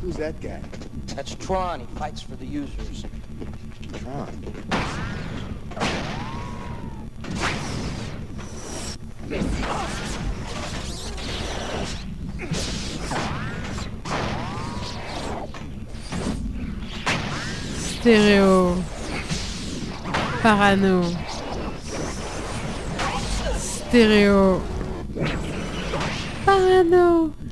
Who's that guy? That's Tron. He fights for the users. Tron. Stéréo. Parano. Stéréo. Parano.